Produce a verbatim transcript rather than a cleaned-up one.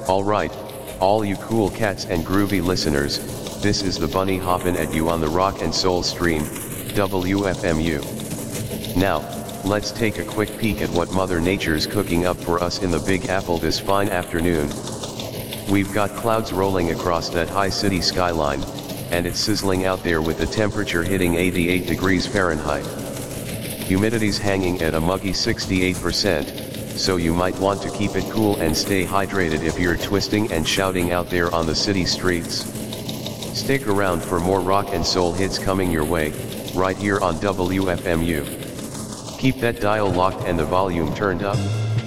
Alright, all you cool cats and groovy listeners, this is the bunny hoppin' at you on the Rock and Soul stream, W F M U. Now, let's take a quick peek at what Mother Nature's cooking up for us in the Big Apple this fine afternoon. We've got clouds rolling across that high city skyline, and it's sizzling out there with the temperature hitting eighty-eight degrees Fahrenheit. Humidity's hanging at a muggy sixty-eight percent, so you might want to keep it cool and stay hydrated if you're twisting and shouting out there on the city streets. Stick around for more rock and soul hits coming your way, right here on W F M U. Keep that dial locked and the volume turned up.